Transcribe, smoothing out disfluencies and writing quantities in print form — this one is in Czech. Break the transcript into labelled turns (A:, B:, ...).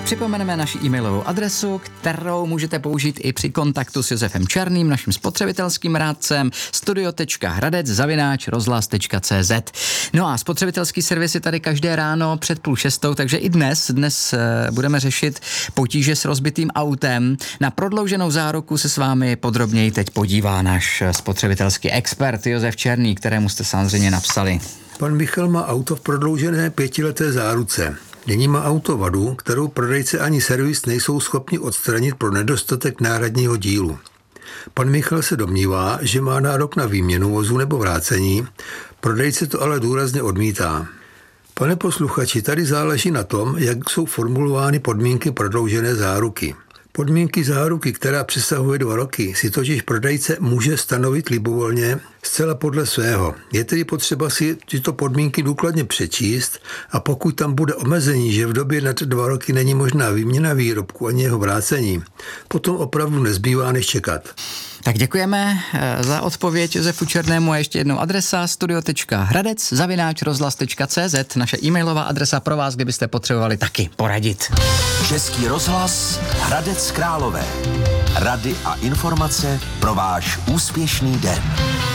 A: Připomeneme naši e-mailovou adresu, kterou můžete použít i při kontaktu s Josefem Černým, naším spotřebitelským rádcem, studio.hradec@rozhlas.cz. No a spotřebitelský servis je tady každé ráno před 5:30, takže i dnes budeme řešit potíže s rozbitým autem. Na prodlouženou záruku se s vámi podrobněji teď podívá náš spotřebitelský expert Josef Černý, kterému jste samozřejmě napsali.
B: Pan Michal má auto v prodloužené 5leté záruce. Nyní má auto vadu, kterou prodejce ani servis nejsou schopni odstranit pro nedostatek náhradního dílu. Pan Michal se domnívá, že má nárok na výměnu vozu nebo vrácení, prodejce to ale důrazně odmítá. Pane posluchači, tady záleží na tom, jak jsou formulovány podmínky prodloužené záruky. Podmínky záruky, která přesahuje 2 roky, si totiž prodejce může stanovit libovolně zcela podle svého. Je tedy potřeba si tyto podmínky důkladně přečíst a pokud tam bude omezení, že v době nad 2 roky není možná výměna výrobku ani jeho vrácení, potom opravdu nezbývá než čekat.
A: Tak děkujeme za odpověď Josefu Černému a ještě jednou adresa studio.hradec@rozhlas.cz, naše e-mailová adresa pro vás, kdybyste potřebovali taky poradit.
C: Český rozhlas Hradec Králové. Rady a informace pro váš úspěšný den.